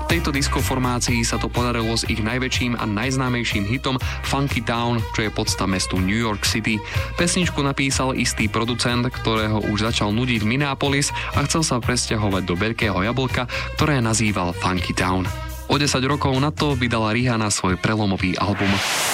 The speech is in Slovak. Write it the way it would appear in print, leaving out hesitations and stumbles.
Tejto disco formácii sa to podarilo s ich najväčším a najznámejším hitom Funky Town, čo je podsta mestu New York City. Pesničku napísal istý producent, ktorého už začal nudiť Minneapolis a chcel sa presťahovať do Veľkého jablka, ktoré nazýval Funky Town. O 10 rokov na to vydala Rihanna svoj prelomový album.